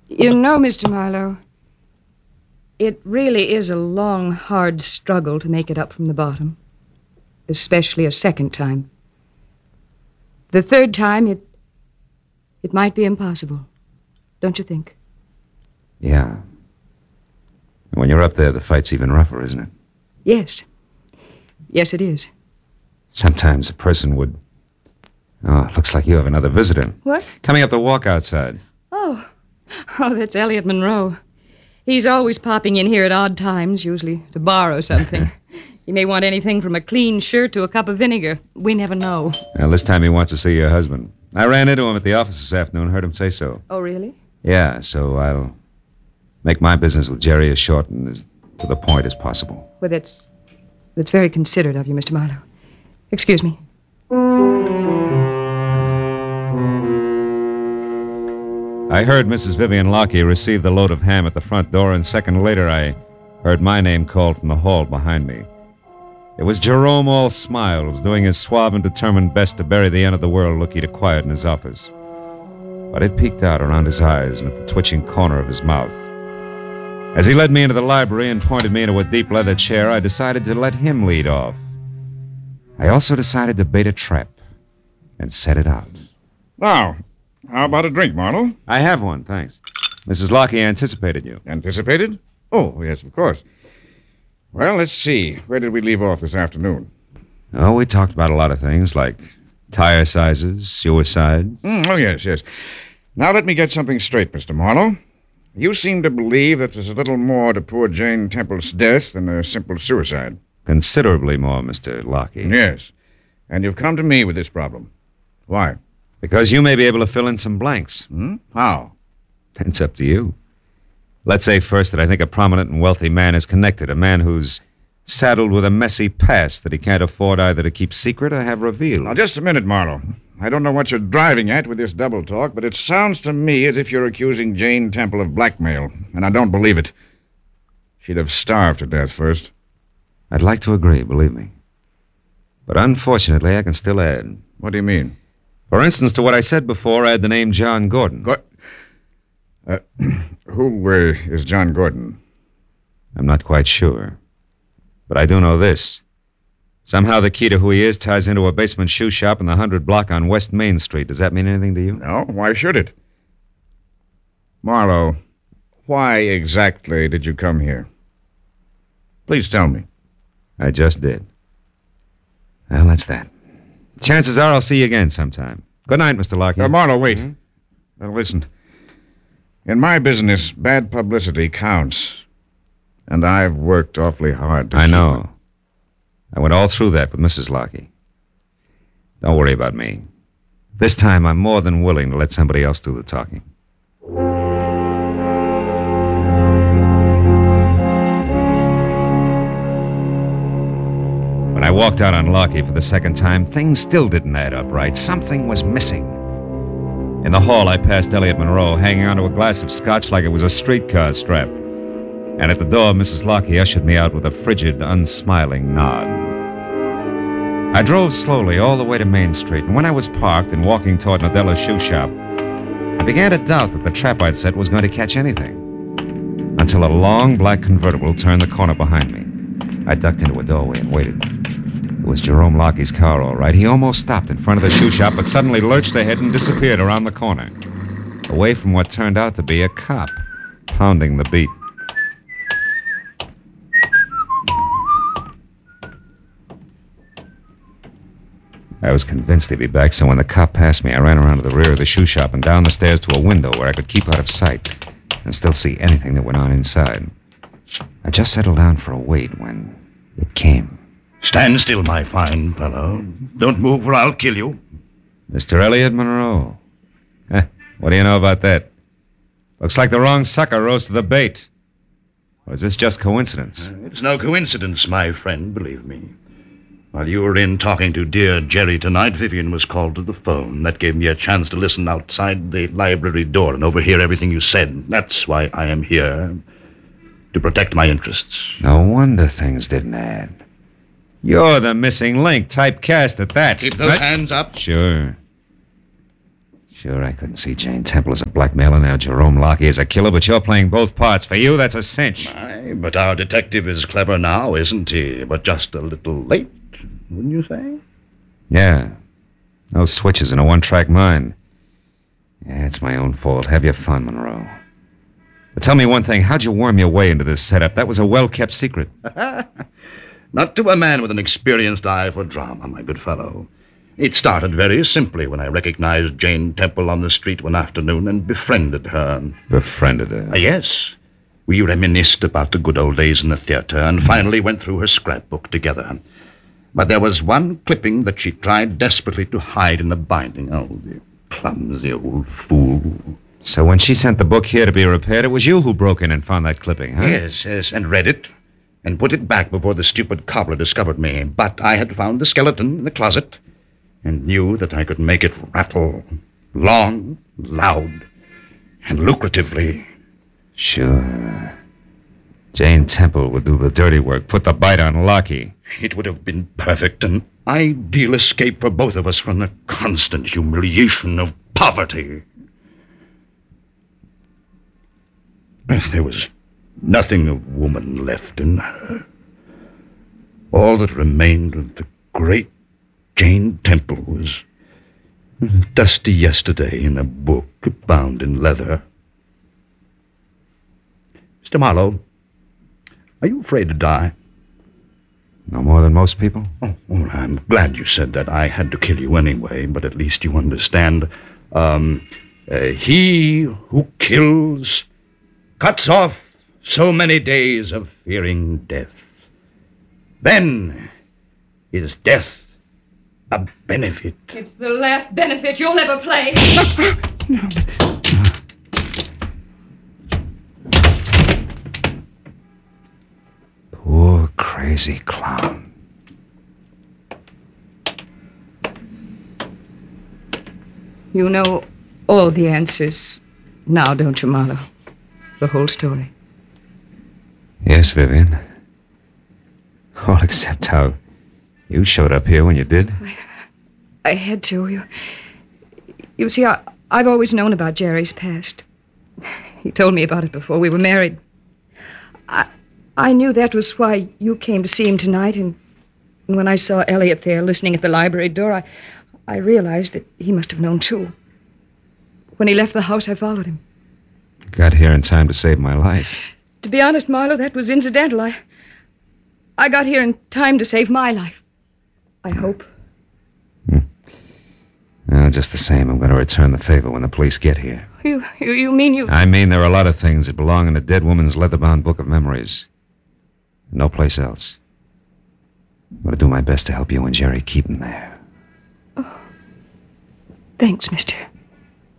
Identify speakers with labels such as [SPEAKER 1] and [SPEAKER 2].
[SPEAKER 1] You know, Mr. Marlowe, it really is a long, hard struggle to make it up from the bottom, especially a second time. The third time, it might be impossible, don't you think?
[SPEAKER 2] Yeah. And when you're up there, the fight's even rougher, isn't it?
[SPEAKER 1] Yes. Yes, it is.
[SPEAKER 2] Sometimes a person would... Oh, looks like you have another visitor.
[SPEAKER 1] What?
[SPEAKER 2] Coming up the walk outside.
[SPEAKER 1] Oh, that's Elliot Monroe. He's always popping in here at odd times, usually to borrow something. He may want anything from a clean shirt to a cup of vinegar. We never know.
[SPEAKER 2] Well, this time he wants to see your husband. I ran into him at the office this afternoon, heard him say so.
[SPEAKER 1] Oh, really?
[SPEAKER 2] Yeah, so I'll make my business with Jerry as short and as to the point as possible.
[SPEAKER 1] Well, that's very considerate of you, Mr. Marlowe. Excuse me.
[SPEAKER 2] I heard Mrs. Vivian Lockie receive the load of ham at the front door, and a second later I heard my name called from the hall behind me. It was Jerome, all smiles, doing his suave and determined best to bury the end of the world look he'd acquired in his office. But it peeked out around his eyes and at the twitching corner of his mouth. As he led me into the library and pointed me into a deep leather chair, I decided to let him lead off. I also decided to bait a trap and set it out.
[SPEAKER 3] Now, how about a drink, Marlowe?
[SPEAKER 2] I have one, thanks. Mrs. Lockie anticipated you.
[SPEAKER 3] Anticipated? Oh, yes, of course. Well, let's see. Where did we leave off this afternoon?
[SPEAKER 2] Oh, we talked about a lot of things, like tire sizes, suicides.
[SPEAKER 3] Oh, yes. Now, let me get something straight, Mr. Marlowe. You seem to believe that there's a little more to poor Jane Temple's death than a simple suicide.
[SPEAKER 2] Considerably more, Mr. Lockie.
[SPEAKER 3] Yes. And you've come to me with this problem. Why?
[SPEAKER 2] Because you may be able to fill in some blanks.
[SPEAKER 3] How?
[SPEAKER 2] It's up to you. Let's say first that I think a prominent and wealthy man is connected, a man who's saddled with a messy past that he can't afford either to keep secret or have revealed.
[SPEAKER 3] Now, just a minute, Marlowe. I don't know what you're driving at with this double talk, but it sounds to me as if you're accusing Jane Temple of blackmail, and I don't believe it. She'd have starved to death first.
[SPEAKER 2] I'd like to agree, believe me. But unfortunately, I can still add.
[SPEAKER 3] What do you mean?
[SPEAKER 2] For instance, to what I said before, add the name John Gordon.
[SPEAKER 3] Who is John Gordon?
[SPEAKER 2] I'm not quite sure. But I do know this. Somehow the key to who he is ties into a basement shoe shop in the 100 block on West Main Street. Does that mean anything to you?
[SPEAKER 3] No, why should it? Marlowe, why exactly did you come here? Please tell me.
[SPEAKER 2] I just did. Well, that's that. Chances are I'll see you again sometime. Good night, Mr. Lockie.
[SPEAKER 3] Marlowe, wait. Now, listen. In my business, bad publicity counts. And I've worked awfully hard to
[SPEAKER 2] I know. I went all through that with Mrs. Lockie. Don't worry about me. This time, I'm more than willing to let somebody else do the talking. When I walked out on Lockie for the second time, things still didn't add up right. Something was missing. In the hall, I passed Elliot Monroe, hanging onto a glass of scotch like it was a streetcar strap. And at the door, Mrs. Lockie ushered me out with a frigid, unsmiling nod. I drove slowly all the way to Main Street, and when I was parked and walking toward Nadella's shoe shop, I began to doubt that the trap I'd set was going to catch anything. Until a long black convertible turned the corner behind me. I ducked into a doorway and waited. It was Jerome Lockie's car, all right. He almost stopped in front of the shoe shop, but suddenly lurched ahead and disappeared around the corner, away from what turned out to be a cop, pounding the beat. I was convinced he'd be back, so when the cop passed me, I ran around to the rear of the shoe shop and down the stairs to a window where I could keep out of sight and still see anything that went on inside. I just settled down for a wait when it came.
[SPEAKER 4] Stand still, my fine fellow. Don't move or I'll kill you.
[SPEAKER 2] Mr. Elliot Monroe. What do you know about that? Looks like the wrong sucker rose to the bait. Or is this just coincidence?
[SPEAKER 4] It's no coincidence, my friend, believe me. While you were in talking to dear Jerry tonight, Vivian was called to the phone. That gave me a chance to listen outside the library door and overhear everything you said. That's why I am here, to protect my interests.
[SPEAKER 2] No wonder things didn't add. You're the missing link, typecast at that.
[SPEAKER 4] Keep those hands up.
[SPEAKER 2] Sure. Sure, I couldn't see Jane Temple as a blackmailer, now Jerome Lockie as a killer, but you're playing both parts. For you, that's a cinch.
[SPEAKER 4] Aye, but our detective is clever now, isn't he? But just a little late, wouldn't you say?
[SPEAKER 2] Yeah. No switches in a one-track mind. Yeah, it's my own fault. Have your fun, Monroe. But tell me one thing. How'd you worm your way into this setup? That was a well-kept secret.
[SPEAKER 4] Not to a man with an experienced eye for drama, my good fellow. It started very simply when I recognized Jane Temple on the street one afternoon and befriended her.
[SPEAKER 2] Befriended her?
[SPEAKER 4] Yes. We reminisced about the good old days in the theater and finally went through her scrapbook together. But there was one clipping that she tried desperately to hide in the binding. Oh, the clumsy old fool.
[SPEAKER 2] So when she sent the book here to be repaired, it was you who broke in and found that clipping, huh?
[SPEAKER 4] Yes, and read it and put it back before the stupid cobbler discovered me. But I had found the skeleton in the closet and knew that I could make it rattle long, loud, and lucratively.
[SPEAKER 2] Sure. Jane Temple would do the dirty work, put the bite on Lockie.
[SPEAKER 4] It would have been perfect, an ideal escape for both of us from the constant humiliation of poverty. There was nothing of woman left in her. All that remained of the great Jane Temple was dusty yesterday in a book bound in leather. Mr. Marlowe, are you afraid to die?
[SPEAKER 2] No more than most people?
[SPEAKER 4] Oh, well, I'm glad you said that. I had to kill you anyway, but at least you understand. He who kills cuts off so many days of fearing death. Then is death a benefit.
[SPEAKER 1] It's the last benefit you'll ever play.
[SPEAKER 2] Poor crazy clown.
[SPEAKER 1] You know all the answers now, don't you, Marlowe? The whole story.
[SPEAKER 2] Yes, Vivian. All except how you showed up here when you did.
[SPEAKER 1] I had to. You see, I've always known about Jerry's past. He told me about it before we were married. I knew that was why you came to see him tonight, and when I saw Elliot there listening at the library door, I realized that he must have known too. When he left the house, I followed him.
[SPEAKER 2] Got here in time to save my life.
[SPEAKER 1] To be honest, Marlowe, that was incidental. I got here in time to save my life. I hope.
[SPEAKER 2] Well, just the same, I'm going to return the favor when the police get here.
[SPEAKER 1] You mean you...
[SPEAKER 2] I mean there are a lot of things that belong in a dead woman's leather-bound book of memories. No place else. I'm going to do my best to help you and Jerry keep them there.
[SPEAKER 1] Oh. Thanks, mister.